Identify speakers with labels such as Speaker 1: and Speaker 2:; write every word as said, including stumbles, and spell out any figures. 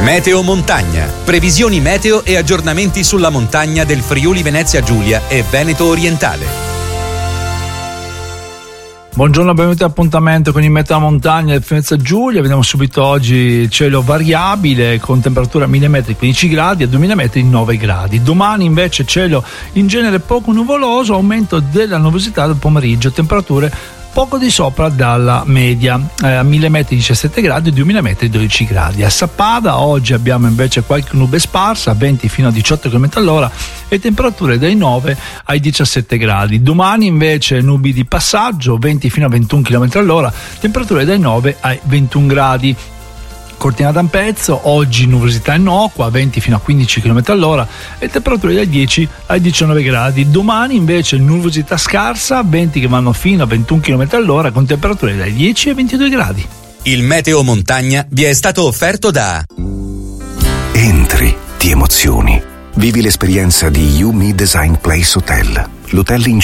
Speaker 1: Meteo Montagna. Previsioni meteo e aggiornamenti sulla montagna del Friuli Venezia Giulia e Veneto Orientale.
Speaker 2: Buongiorno, benvenuti all'appuntamento con il Meteo Montagna del Venezia Giulia. Vediamo subito oggi cielo variabile con temperatura a mille metri quindici gradi, a duemila metri nove gradi. Domani invece cielo in genere poco nuvoloso, aumento della nuvolosità del pomeriggio, temperature poco di sopra dalla media, eh, a mille metri diciassette gradi, a duemila metri dodici gradi. A Sappada oggi abbiamo invece qualche nube sparsa, venti fino a diciotto chilometri all'ora e temperature dai nove ai diciassette gradi. Domani invece nubi di passaggio, venti fino a ventuno chilometri all'ora, temperature dai nove ai ventuno gradi. Cortina d'Ampezzo, oggi nuvolosità innocua, venti fino a quindici chilometri all'ora e temperature dai dieci ai diciannove gradi. Domani invece nuvolosità scarsa, venti che vanno fino a ventuno chilometri all'ora con temperature dai dieci ai ventidue gradi.
Speaker 1: Il Meteo Montagna vi è stato offerto da
Speaker 3: Entri, ti emozioni. Vivi l'esperienza di You Me Design Place Hotel, l'hotel in